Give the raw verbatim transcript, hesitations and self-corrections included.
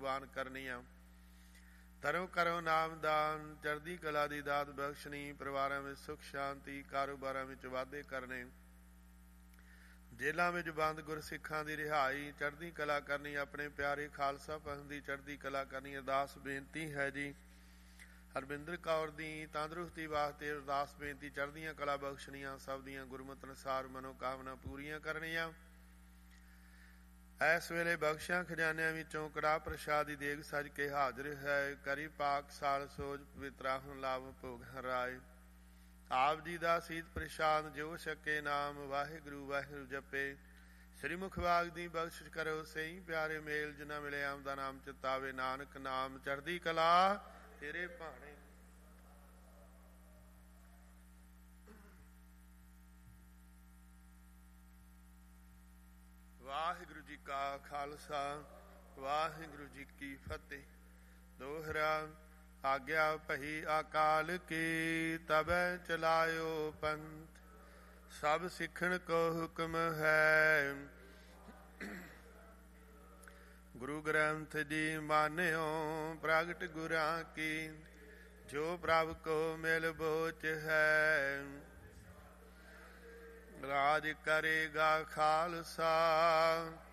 ਪ੍ਰਵਾਨ ਕਰਨੀਆਂ। ਤਰੋ ਕਰੋ ਨਾਮਦਾਨ, ਚੜ੍ਹਦੀ ਕਲਾ ਦੀ ਦਾਤ ਬਖਸ਼ਣੀ, ਪਰਿਵਾਰਾਂ ਵਿੱਚ ਸੁੱਖ ਸ਼ਾਂਤੀ, ਕਾਰੋਬਾਰਾਂ ਵਿੱਚ ਵਾਧੇ ਕਰਨੇ, ਜੇਲ੍ਹਾਂ ਵਿੱਚ ਬੰਦ ਗੁਰਸਿੱਖਾਂ ਦੀ ਰਿਹਾਈ, ਚੜ੍ਹਦੀ ਕਲਾ ਕਰਨੀ, ਆਪਣੇ ਪਿਆਰੇ ਖਾਲਸਾ ਪੰਥ ਦੀ ਚੜ੍ਹਦੀ ਕਲਾ ਕਰਨੀ। ਅਰਦਾਸ ਬੇਨਤੀ ਹੈ ਜੀ ਹਰਵਿੰਦਰ ਕੌਰ ਦੀ ਤੰਦਰੁਸਤੀ ਵਾਸਤੇ ਅਰਦਾਸ ਬੇਨਤੀ, ਚੜ੍ਹਦੀਆਂ ਕਲਾ ਬਖਸ਼ਣੀਆਂ, ਸਭ ਦੀਆਂ ਗੁਰਮਤਿ ਅਨੁਸਾਰ ਮਨੋਕਾਮਨਾ ਪੂਰੀਆਂ ਕਰਨੀਆਂ। ਇਸ ਵੇਲੇ ਬਖਸ਼ਾਂ ਖਜ਼ਾਨਿਆਂ ਵਿੱਚੋਂ ਕੜਾਹ ਪ੍ਰਸ਼ਾਦ ਦੀ ਦੇਗ ਸਜ ਕੇ ਹਾਜ਼ਰ ਹੈ। ਕਰੀ ਪਾਕ ਸਾਲ ਸੋਜ ਪਵਿੱਤਰਾ ਹੁਣ ਲਾਭ ਭੋਗ ਰਾਏ। ਆਪ ਜੀ ਦਾ ਸੀਤ ਪ੍ਰਸ਼ਾਦ ਜੋ ਛਕੇ ਨਾਮ, ਵਾਹਿਗੁਰੂ ਵਾਹਿਗੁਰੂ ਜਪੇ। ਸ੍ਰੀ ਮੁਖਵਾਗ ਦੀ ਬਖਸ਼ਿਸ਼ ਕਰੋ, ਸਹੀ ਪਿਆਰੇ ਮੇਲ ਜਿਨ੍ਹਾਂ ਮਿਲੇ ਆਮ ਦਾ ਨਾਮ ਚਿਤਾਵੇ। ਨਾਨਕ ਨਾਮ ਚੜ੍ਹਦੀ ਕਲਾ ਤੇਰੇ ਭਾਣੇ। ਵਾਹਿਗੁਰੂ ਜੀ ਕਾ ਖਾਲਸਾ, ਵਾਹਿਗੁਰੂ ਜੀ ਕੀ ਫਤਿਹ। ਦੋਹਰਾ ਆਗਿਆ ਭਈ ਅਕਾਲ ਕੀ, ਤਬੈ ਚਲਾਇਓ ਪੰਥ। ਸਭ ਸਿੱਖਣ ਕੋ ਹੁਕਮ ਹੈ, ਗੁਰੂ ਗ੍ਰੰਥ ਜੀ ਮਾਨਿਓ ਪ੍ਰਗਟ ਗੁਰਾਂ ਕੀ। ਜੋ ਪ੍ਰਭ ਕੋ ਮਿਲ ਬੋਚ ਹੈ, ਰਾਜ ਕਰੇਗਾ ਖਾਲਸਾ।